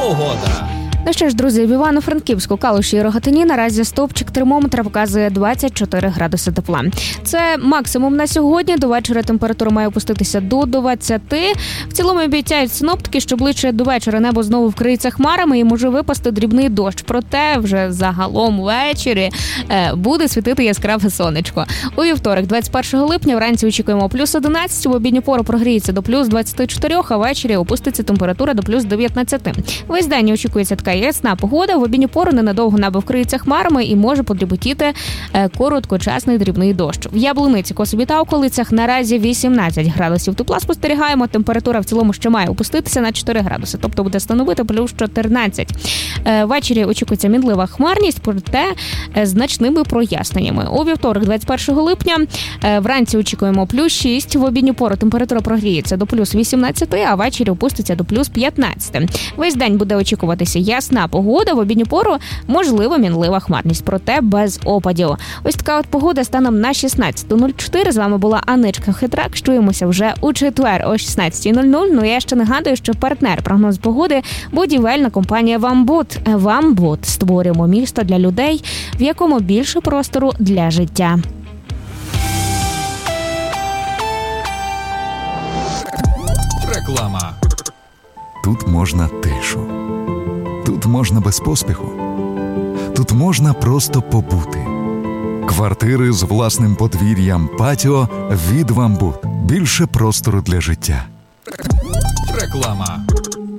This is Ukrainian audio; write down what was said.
погода. Ну що ж, друзі, в Івано-Франківську, Калуші і Рогатині наразі стовпчик термометра показує 24 градуси тепла. Це максимум на сьогодні. До вечора температура має опуститися до 20. В цілому обіцяють синоптики, що ближче до вечора небо знову вкриється хмарами і може випасти дрібний дощ. Проте вже загалом ввечері буде світити яскраве сонечко. У вівторок, 21 липня, вранці очікуємо плюс 11, в обідню пору прогріється до плюс 24, а ввечері опуститься температура до плюс 19. Весь день очікується така ясна погода, в обідню пору ненадовго небо вкриється хмарами і може подріботіти короткочасний дрібний дощ. В Яблуниці, Косові та околицях наразі 18 градусів тепла спостерігаємо. Температура в цілому ще має опуститися на 4 градуси, тобто буде становити плюс 14. Ввечері очікується мінлива хмарність, проте значними проясненнями. У вівторок, 21 липня, вранці очікуємо плюс 6, в обідню пору температура прогріється до плюс 18, а ввечері опуститься до плюс 15. Весь день буде очікуватися ясна погода, в обідню пору можливо мінлива хмарність, проте без опадів. Ось така от погода станом на 16:04. З вами була Аничка Хитрак. Чуємося вже у четвер о 16:00. Ну я ще нагадую, що партнер прогноз погоди – будівельна компанія «Вамбуд». «Вамбуд» – створюємо місто для людей, в якому більше простору для життя. Реклама. Тут можна тишу. Тут можна без поспіху. Тут можна просто побути. Квартири з власним подвір'ям, патіо від «Вамбуд». Більше простору для життя. Реклама.